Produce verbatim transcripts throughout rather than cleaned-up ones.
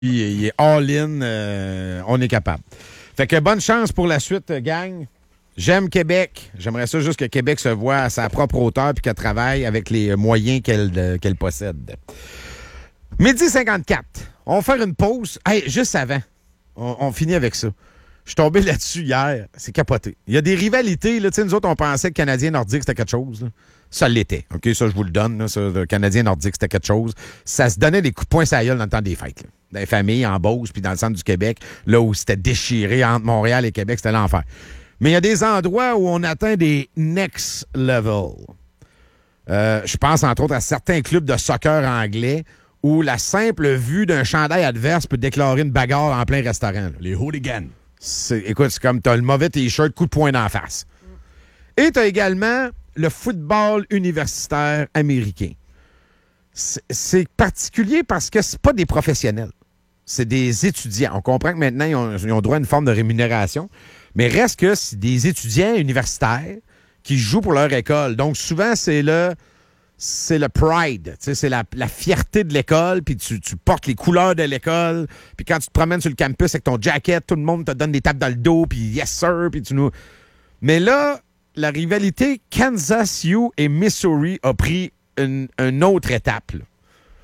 il est all-in, euh, on est capable. Fait que bonne chance pour la suite, gang. J'aime Québec. J'aimerais ça juste que Québec se voit à sa propre hauteur puis qu'elle travaille avec les moyens qu'elle, euh, qu'elle possède. Midi cinquante-quatre. On va faire une pause. Hey, juste avant, on, on finit avec ça. Je suis tombé là-dessus hier. C'est capoté. Il y a des rivalités. Là. Nous autres, on pensait que Canadien Nordique, c'était quelque chose. Là. Ça l'était. OK, ça, je vous le donne. Là, ça, le Canadien Nordique, c'était quelque chose. Ça se donnait des coups de poing sur la gueule dans le temps des fêtes. Là. Dans les familles, en Beauce, puis dans le centre du Québec, là où c'était déchiré entre Montréal et Québec, c'était l'enfer. Mais il y a des endroits où on atteint des next level. Euh, je pense, entre autres, à certains clubs de soccer anglais où la simple vue d'un chandail adverse peut déclarer une bagarre en plein restaurant. Là. Les hooligans. C'est, écoute, c'est comme t'as le mauvais T-shirt, coup de poing d'en face. Et t'as également le football universitaire américain. C'est, c'est particulier parce que c'est pas des professionnels. C'est des étudiants. On comprend que maintenant, ils ont, ils ont droit à une forme de rémunération, mais reste que c'est des étudiants universitaires qui jouent pour leur école. Donc, souvent, c'est le... c'est le pride, c'est la, la fierté de l'école, puis tu, tu portes les couleurs de l'école, puis quand tu te promènes sur le campus avec ton jacket, tout le monde te donne des tapes dans le dos, puis yes sir, puis tu nous... Mais là, la rivalité Kansas-U et Missouri a pris une, une autre étape. Là.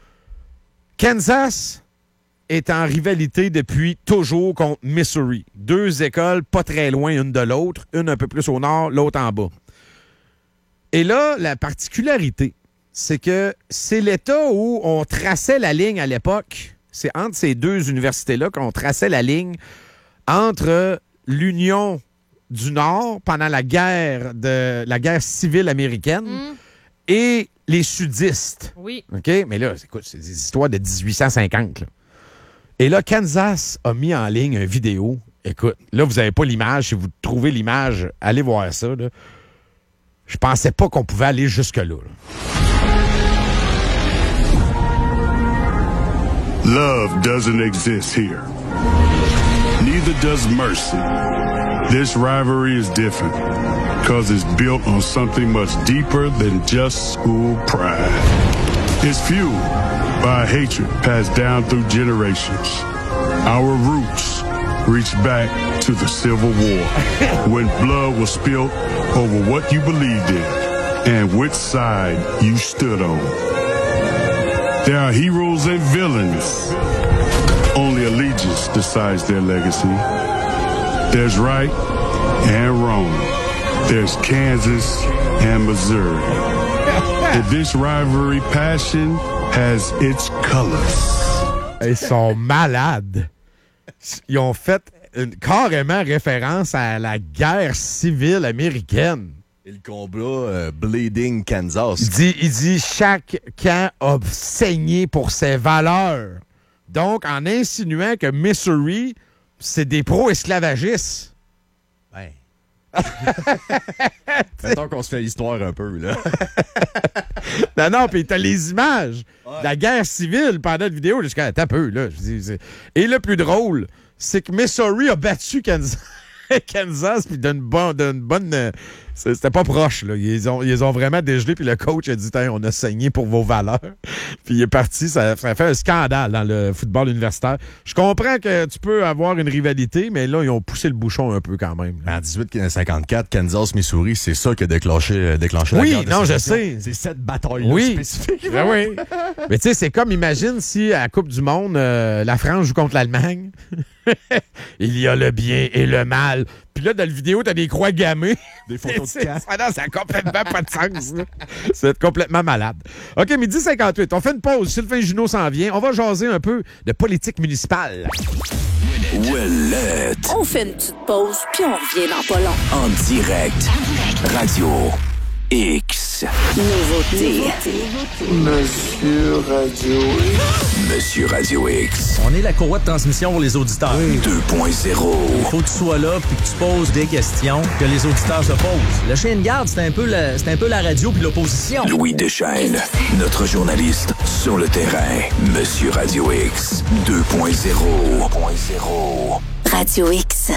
Kansas est en rivalité depuis toujours contre Missouri. Deux écoles pas très loin une de l'autre, une un peu plus au nord, l'autre en bas. Et là, la particularité, c'est que c'est l'État où on traçait la ligne à l'époque. C'est entre ces deux universités-là qu'on traçait la ligne entre l'Union du Nord pendant la guerre de la guerre civile américaine mm. et les sudistes. Oui. OK? Mais là, écoute, c'est des histoires de dix-huit cent cinquante. Là. Et là, Kansas a mis en ligne une vidéo. Écoute, là, vous n'avez pas l'image. Si vous trouvez l'image, allez voir ça, là. Je pensais pas qu'on pouvait aller jusque-là. Là. Love doesn't exist here. Neither does mercy. This rivalry is different because it's built on something much deeper than just school pride. It's fueled by hatred passed down through generations. Our roots reach back to the Civil War when blood was spilled over what you believed in and which side you stood on. There are heroes and villains. Only allegiance decides their legacy. There's right and wrong. There's Kansas and Missouri. And this rivalry passion has its colors. Ils sont malades. Ils ont fait une, carrément référence à la guerre civile américaine. Et le combat euh, Bleeding Kansas. Il dit, il dit chaque camp a saigné pour ses valeurs. Donc, en insinuant que Missouri, c'est des pro-esclavagistes. Ben. Mettons qu'on se fait l'histoire un peu, là. non, non, puis t'as les images ouais. de la guerre civile pendant la vidéo. Je dis, attends un peu, là. Je dis, c'est... Et le plus drôle, c'est que Missouri a battu Kansas, Kansas puis d'une bonne... D'une bonne euh, c'était pas proche, là. Ils ont, ils ont vraiment dégelé, puis le coach a dit, on a saigné pour vos valeurs. Puis il est parti, ça, ça a fait un scandale dans le football universitaire. Je comprends que tu peux avoir une rivalité, mais là, ils ont poussé le bouchon un peu quand même. Là. En dix-huit cinquante-quatre, Kansas-Missouri, c'est ça qui a déclenché, déclenché oui, la guerre de non, je sécession. sais. C'est cette bataille-là oui. spécifique. Ben oui. Mais tu sais, c'est comme, imagine si à la Coupe du Monde, euh, la France joue contre l'Allemagne. Il y a le bien et le mal. Puis là, dans la vidéo, t'as des croix gammées. Des photos de camp. Ah non, ça n'a complètement pas de sens. C'est complètement malade. OK, midi cinquante-huit. On fait une pause. Sylvain Junot s'en vient. On va jaser un peu de politique municipale. Ouellette. On fait une petite pause, puis on revient dans pas long. En direct. Radio X. Nouveauté. Monsieur Radio X. Monsieur Radio X. On est la courroie de transmission pour les auditeurs. Oui. deux point zéro. Il faut que tu sois là puis que tu poses des questions que les auditeurs se posent. Le chien de garde, c'est un peu la, c'est un peu la radio puis l'opposition. Louis Deschênes, notre journaliste sur le terrain. Monsieur Radio X. deux point zéro. Radio X.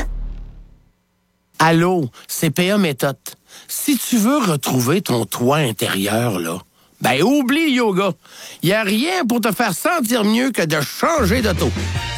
Allô, c'est P A Méthode. Si tu veux retrouver ton toit intérieur, là, Ben, oublie le yoga. Il n'y a rien pour te faire sentir mieux que de changer d'auto.